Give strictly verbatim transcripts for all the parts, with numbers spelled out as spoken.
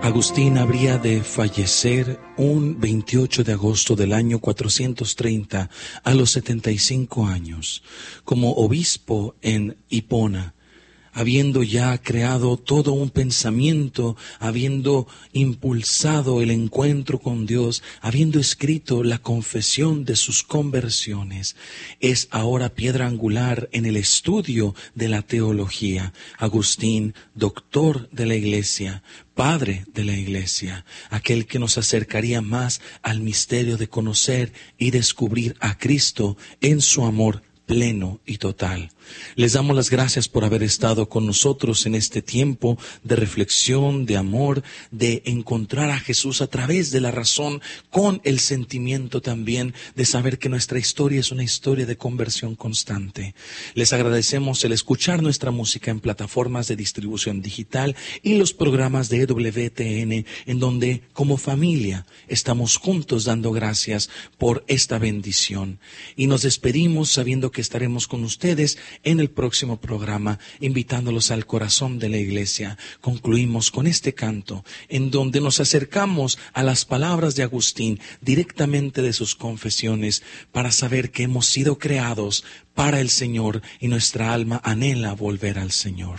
Agustín habría de fallecer un veintiocho de agosto del año cuatrocientos treinta a los setenta y cinco años, como obispo en Hipona, habiendo ya creado todo un pensamiento, habiendo impulsado el encuentro con Dios, habiendo escrito la confesión de sus conversiones. Es ahora piedra angular en el estudio de la teología. Agustín, doctor de la Iglesia, Padre de la Iglesia, aquel que nos acercaría más al misterio de conocer y descubrir a Cristo en su amor pleno y total. Les damos las gracias por haber estado con nosotros en este tiempo de reflexión, de amor, de encontrar a Jesús a través de la razón, con el sentimiento también de saber que nuestra historia es una historia de conversión constante. Les agradecemos el escuchar nuestra música en plataformas de distribución digital y los programas de E W T N, en donde como familia estamos juntos dando gracias por esta bendición. Y nos despedimos sabiendo que estaremos con ustedes en el próximo programa, invitándolos al corazón de la iglesia. Concluimos con este canto, en donde nos acercamos a las palabras de Agustín, directamente de sus confesiones, para saber que hemos sido creados para el Señor y nuestra alma anhela volver al Señor.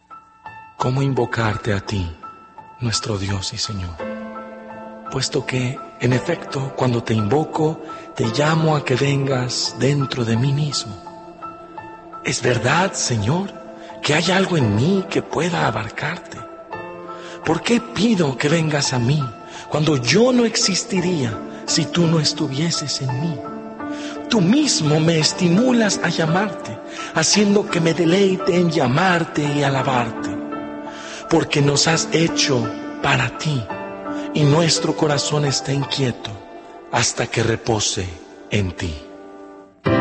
¿Cómo invocarte a ti, nuestro Dios y Señor? Puesto que, en efecto, cuando te invoco, te llamo a que vengas dentro de mí mismo. ¿Es verdad, Señor, que hay algo en mí que pueda abarcarte? ¿Por qué pido que vengas a mí cuando yo no existiría si tú no estuvieses en mí? Tú mismo me estimulas a llamarte, haciendo que me deleite en llamarte y alabarte, porque nos has hecho para ti y nuestro corazón está inquieto hasta que repose en ti.